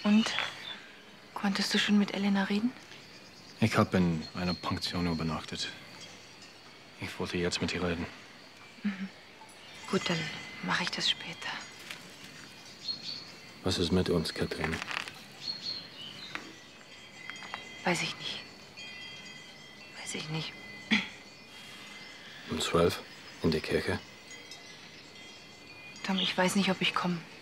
Und? Konntest du schon mit Elena reden? Ich habe in einer Pension übernachtet. Ich wollte jetzt mit ihr reden. Mhm. Gut, dann mache ich das später. Was ist mit uns, Katrin? Weiß ich nicht. Weiß ich nicht. Um 12 in der Kirche? Tom, ich weiß nicht, ob ich komme.